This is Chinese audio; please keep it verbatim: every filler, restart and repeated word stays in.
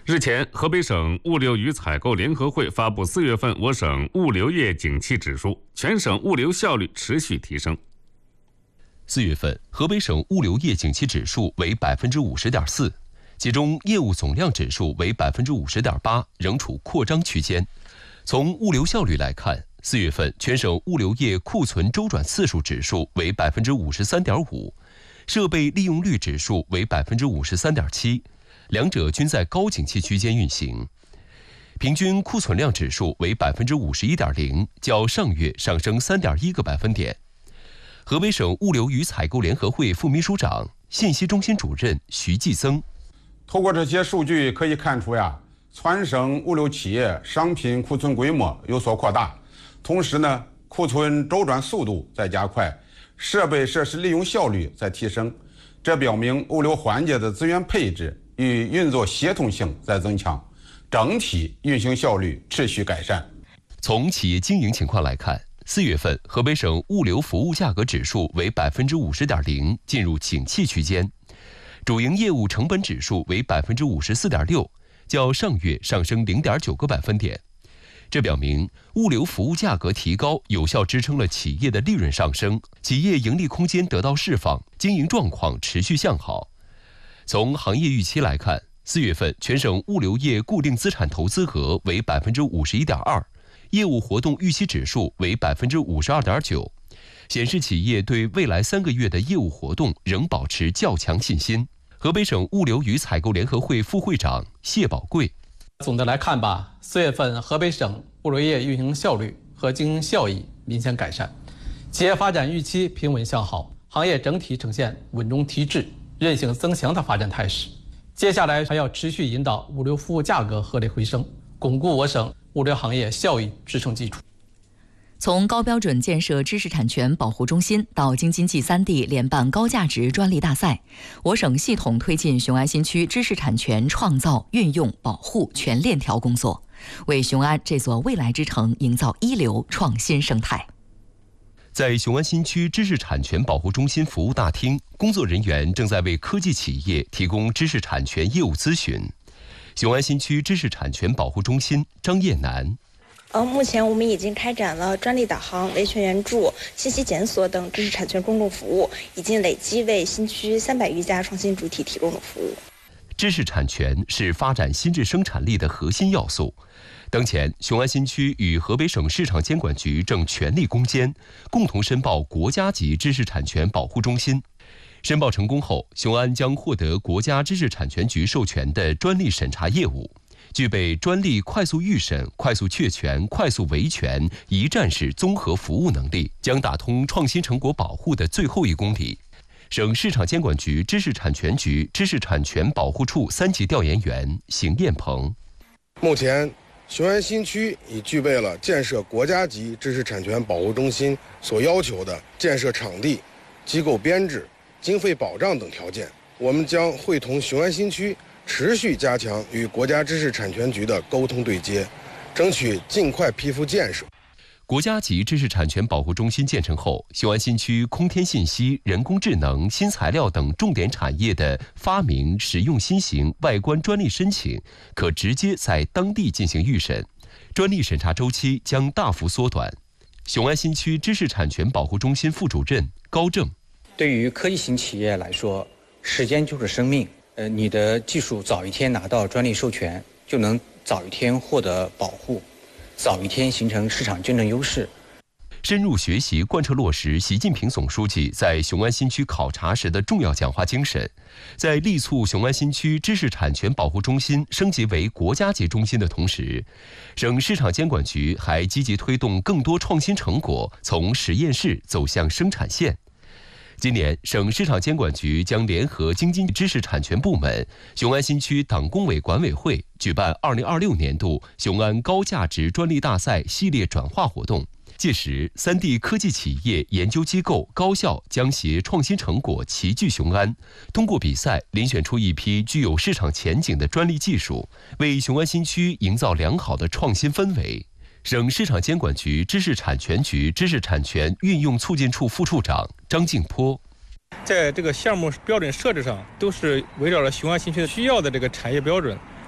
日前，河北省物流与采购联合会发布四月份我省物流业景气指数，全省物流效率持续提升。 四月份，河北省物流业景气指数为百分之五十点四，其中业务总量指数为百分之五十点八，仍处扩张区间。从物流效率来看，四月份全省物流业库存周转次数指数为百分之五十三点五，设备利用率指数为百分之五十三点七。两者均在高景气区间运行，平均库存量指数为百分之五十一点零，较上月上升三点一个百分点。河北省物流与采购联合会副秘书长、信息中心主任徐继增， 通过这些数据可以看出呀，全省物流企业商品库存规模有所扩大，同时呢，库存周转速度在加快，设备设施利用效率在提升，这表明物流环节的资源配置与运作协同性在增强，整体运行效率持续改善。 从企业经营情况来看，四月份河北省物流服务价格指数为百分之五十点零，进入景气区间。主营业务成本指数为百分之五十四点六，较上月上升零点九个百分点。这表明物流服务价格提高，有效支撑了企业的利润上升，企业盈利空间得到释放，经营状况持续向好。从行业预期来看，四月份全省物流业固定资产投资额为百分之五十一点二，业务活动预期指数为百分之五十二点九，显示企业对未来三个月的业务活动仍保持较强信心。河北省物流与采购联合会副会长谢宝贵， 总的来看吧，四月份河北省物流业运行效率和经营效益明显改善，企业发展预期平稳向好，行业整体呈现稳中提质、韧性增强的发展态势。接下来还要持续引导物流服务价格合理回升，巩固我省物流行业效益支撑基础。 从高标准建设知识产权保护中心到京津冀三地联办高价值专利大赛，我省系统推进雄安新区知识产权创造、运用、保护全链条工作，为雄安这座未来之城营造一流创新生态。 在雄安新区知识产权保护中心服务大厅，工作人员正在为科技企业提供知识产权业务咨询。雄安新区知识产权保护中心张艳楠， 呃，目前我们已经开展了专利导航、维权援助、信息检索等知识产权公众服务，已经累计为新区三百余家创新主体提供了服务。 知识产权是发展新质生产力的核心要素。当前，雄安新区与河北省市场监管局正全力攻坚，共同申报国家级知识产权保护中心。申报成功后，雄安将获得国家知识产权局授权的专利审查业务，具备专利快速预审、快速确权、快速维权一站式综合服务能力，将打通创新成果保护的最后一公里。省市场监管局知识产权局知识产权保护处三级调研员邢艳鹏， 目前雄安新区已具备了建设国家级知识产权保护中心所要求的建设场地、机构编制、经费保障等条件。我们将会同雄安新区持续加强与国家知识产权局的沟通对接，争取尽快批复建设。 国家级知识产权保护中心建成后，雄安新区空天信息、人工智能、新材料等重点产业的发明、实用新型外观专利申请可直接在当地进行预审，专利审查周期将大幅缩短。雄安新区知识产权保护中心副主任高正， 对于科技型企业来说，时间就是生命。呃，你的技术早一天拿到专利授权，就能早一天获得保护，早一天形成市场竞争优势。 深入学习贯彻落实习近平总书记在雄安新区考察时的重要讲话精神，在力促雄安新区知识产权保护中心升级为国家级中心的同时，省市场监管局还积极推动更多创新成果从实验室走向生产线。今年，省市场监管局将联合京津知识产权部门、雄安新区党工委管委会举办二零二六年度雄安高价值专利大赛系列转化活动。届时，三地科技企业、研究机构、高校将携创新成果齐聚雄安，通过比赛遴选出一批具有市场前景的专利技术，为雄安新区营造良好的创新氛围。省市场监管局知识产权局知识产权运用促进处副处长张敬波， 在这个项目标准设置上，都是围绕着雄安新区的需要的这个产业标准